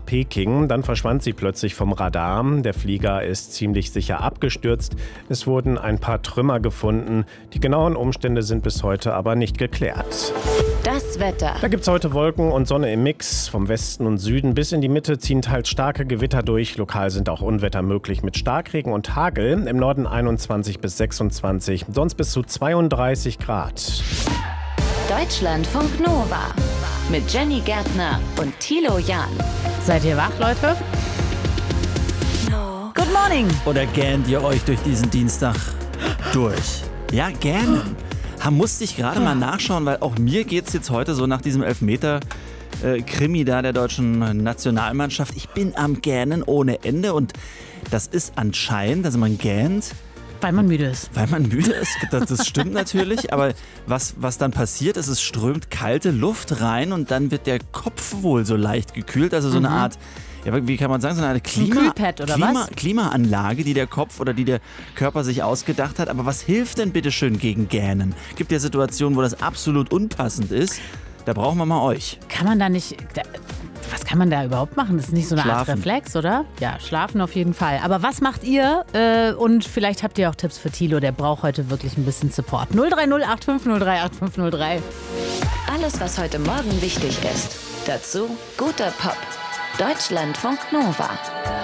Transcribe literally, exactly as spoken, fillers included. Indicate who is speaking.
Speaker 1: Peking. Dann verschwand sie plötzlich vom Radar. Der Flieger ist ziemlich sicher abgestürzt. Es wurden ein paar Trümmer gefunden. Die genauen Umstände sind bis heute aber nicht geklärt.
Speaker 2: Das Wetter.
Speaker 1: Da gibt es heute Wolken und Sonne im Mix. Vom Westen und Süden bis in die Mitte ziehen teils starke Gewitter durch. Lokal sind auch Unwetter möglich mit Starkregen und Hagel. Im Norden einundzwanzig bis sechsundzwanzig, sonst bis zu zweiunddreißig Grad.
Speaker 2: Deutschlandfunk Nova mit Jenny Gärtner und Thilo Jahn.
Speaker 3: Seid ihr wach, Leute?
Speaker 2: No.
Speaker 3: Good morning.
Speaker 4: Oder gähnt ihr euch durch diesen Dienstag durch? Ja, gähnen. Ha, musste ich gerade mal nachschauen, weil auch mir geht's jetzt heute so nach diesem Elfmeter äh, Krimi da der deutschen Nationalmannschaft. Ich bin am Gähnen ohne Ende und das ist anscheinend, dass man gähnt,
Speaker 3: Weil man müde ist.
Speaker 4: weil man müde ist. Das, das stimmt natürlich, aber was, was dann passiert ist, es strömt kalte Luft rein und dann wird der Kopf wohl so leicht gekühlt, also so eine Art, ja, wie kann man sagen, so eine Art Klima,
Speaker 3: Kühlpad oder
Speaker 4: Klima,
Speaker 3: was?
Speaker 4: Klimaanlage, die der Kopf oder die der Körper sich ausgedacht hat. Aber was hilft denn bitte schön gegen Gähnen? Gibt ja Situationen, wo das absolut unpassend ist. Da brauchen wir mal euch.
Speaker 3: Kann man da nicht... Da, was kann man da überhaupt machen? Das ist nicht so eine Art
Speaker 4: Schlafen.
Speaker 3: Reflex, oder? Ja, schlafen auf jeden Fall. Aber was macht ihr? Äh, und vielleicht habt ihr auch Tipps für Thilo, der braucht heute wirklich ein bisschen Support. null drei null acht fünf null drei acht fünf null drei.
Speaker 2: Alles, was heute Morgen wichtig ist. Dazu guter Pop. Deutschlandfunk Nova.